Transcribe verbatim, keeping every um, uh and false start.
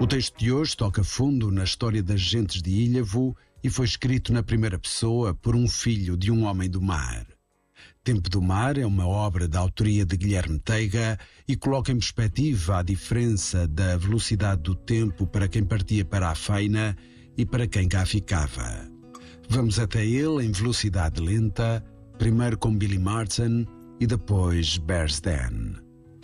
O texto de hoje toca fundo na história das gentes de Ilhavo e foi escrito na primeira pessoa por um filho de um homem do mar. Tempo do Mar é uma obra da autoria de Guilherme Teiga e coloca em perspectiva a diferença da velocidade do tempo para quem partia para a faina e para quem cá ficava. Vamos até ele em velocidade lenta, primeiro com Billy Martin e depois Bears Den.